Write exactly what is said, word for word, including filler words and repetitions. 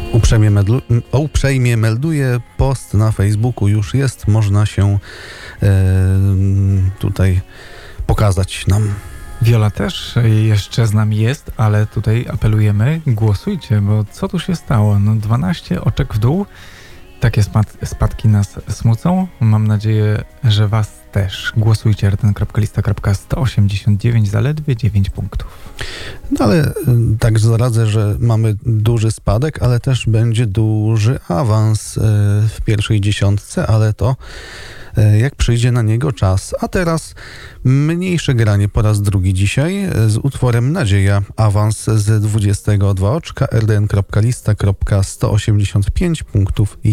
Uprzejmie, medlu, uprzejmie melduję, post na Facebooku już jest, można się e, tutaj pokazać nam. Wiola też jeszcze z nami jest, ale tutaj apelujemy, głosujcie, bo co tu się stało? No dwanaście oczek w dół, takie spad, spadki nas smucą. Mam nadzieję, że was też. Głosujcie r t n kropka lista kropka sto osiemdziesiąt dziewięć, zaledwie dziewięć punktów. No ale tak zaradzę, że mamy duży spadek, ale też będzie duży awans w pierwszej dziesiątce, ale to jak przyjdzie na niego czas. A teraz mniejsze granie po raz drugi dzisiaj z utworem Nadzieja. Awans z dwudziestego dwa oczka, r d n kropka lista kropka sto osiemdziesiąt pięć punktów.